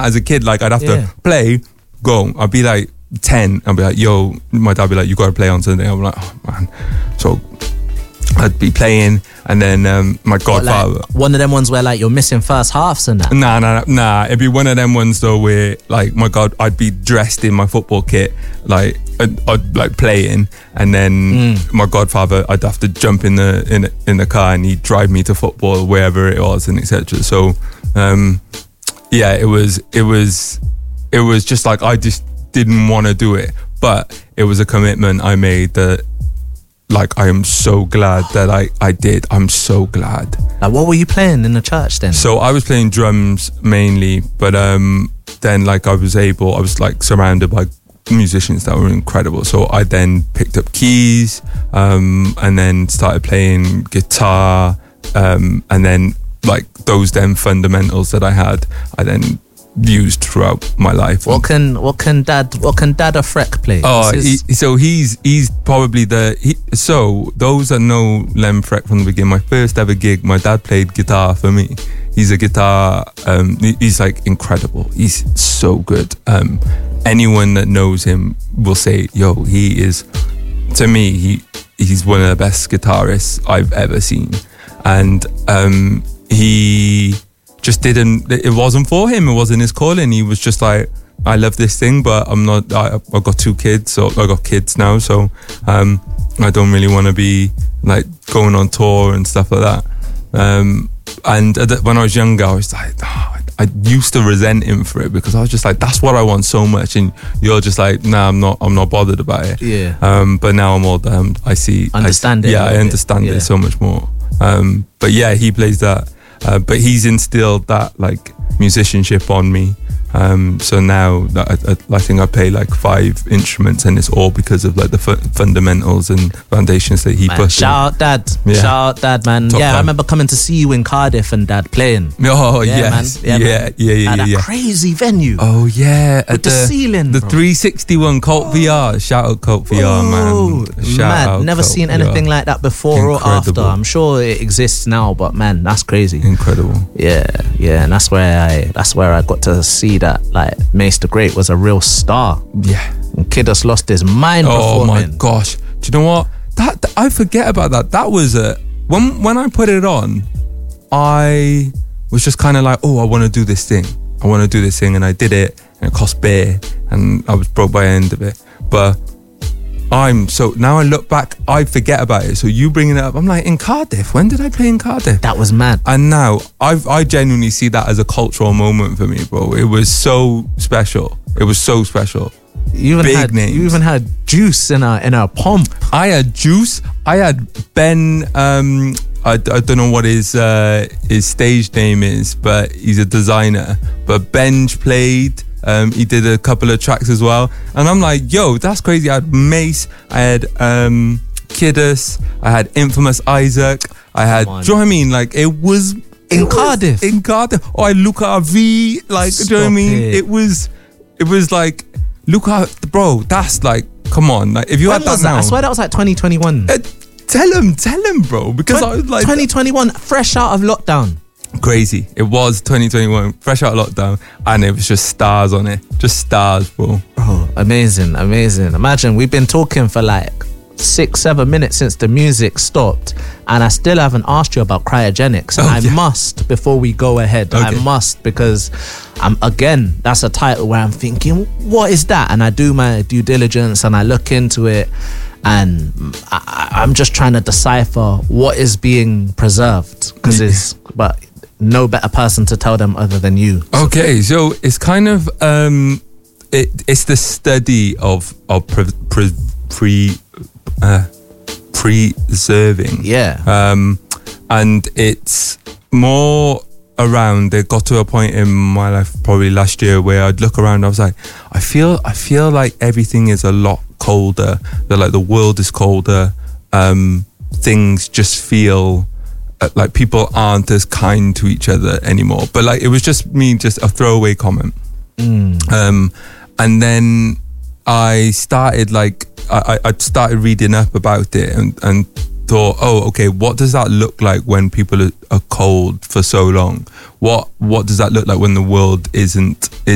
as a kid. Like I'd have to play, go. I'd be like 10. I'd be like, yo, my dad would be like, you got to play on Sunday. I'm like, oh man. So I'd be playing, and then my godfather. Like one of them ones where like you're missing first halves and that. Nah. It'd be one of them ones though where like my God, I'd be dressed in my football kit, like I'd like playing, and then my godfather, I'd have to jump in the car and he'd drive me to football wherever it was, and etc. So yeah, it was just like I just didn't want to do it, but it was a commitment I made that. Like, I am so glad that I did. I'm so glad. Like, what were you playing in the church then? So I was playing drums mainly, but then like I was like surrounded by musicians that were incredible. So I then picked up keys, and then started playing guitar, and then like those then fundamentals that I had, I then used throughout my life. What can Dad Freck play? Oh, so he's probably so those that know Lem Freck from the beginning, my first ever gig, my dad played guitar for me. He's a guitar, he's like incredible. He's so good. Anyone that knows him will say, yo, he is, to me, he's one of the best guitarists I've ever seen. And he just it wasn't for him, it wasn't his calling. He was just like, I love this thing, but I've got 2 kids, so I got kids now, so I don't really want to be like going on tour and stuff like that. And when I was younger, I was like, I used to resent him for it, because I was just like, that's what I want so much, and you're just like, nah, I'm not bothered about it. Yeah. But now I'm older, I understand it so much more. But yeah, he plays that. But he's instilled that like musicianship on me. So now that I think I play like 5 instruments, and it's all because of like the fundamentals and foundations that he put. Shout out Dad. Yeah. Shout out Dad, man. Top I fan. remember coming to see you in Cardiff and Dad playing. Oh yes. Man. Yeah. At a crazy venue. Oh yeah, with the ceiling. The 361 Cult VR. Shout out Cult VR, man. Shout out Never Cult seen VR. anything like that before or after. I'm sure it exists now, but man, that's crazy. Incredible. Yeah, and that's where I got to see that like Mace the Great was a real star. Yeah. And Kiddos lost his mind performing. Oh my gosh. Do you know what? That I forget about that. That was when I put it on, I was just kind of like, oh, I want to do this thing. And I did it, and it cost bare, and I was broke by the end of it. But now I look back, I forget about it. So you bringing it up, I'm like, in Cardiff? When did I play in Cardiff? That was mad. And now I genuinely see that as a cultural moment for me, bro. It was so special. You even had Juice in our pomp. I had Juice. I had Ben. I don't know what his stage name is, but he's a designer. But Benj played. He did a couple of tracks as well, and I'm like, yo, that's crazy. I had Mace, I had Kiddos, I had Infamous Isaac, I had, do you know what I mean? Like, it was in Cardiff. Oh, I Luca V, like, do you know what I mean? It was like, Luca, bro, that's like, come on, like, if you had that now, I swear that was like 2021. Tell him, bro, because I was like 2021, fresh out of lockdown. Crazy. It was 2021, fresh out of lockdown, and it was just stars on it. Just stars, bro. Oh, amazing. Imagine, we've been talking for like 6-7 minutes since the music stopped, and I still haven't asked you about cryogenics. And I must, before we go ahead, I must, because again, that's a title where I'm thinking, what is that? And I do my due diligence and I look into it, and I'm just trying to decipher what is being preserved, but no better person to tell them other than you. Okay, so it's kind of it's the study of preserving. Yeah. And it's more around, it got to a point in my life probably last year where I'd look around, I was like, I feel like everything is a lot colder, that like the world is colder, things just feel like people aren't as kind to each other anymore. But like, it was just a throwaway comment. And then I started I started reading up about it and thought, oh, okay, what does that look like when people are cold for so long? What does that look like when the world isn't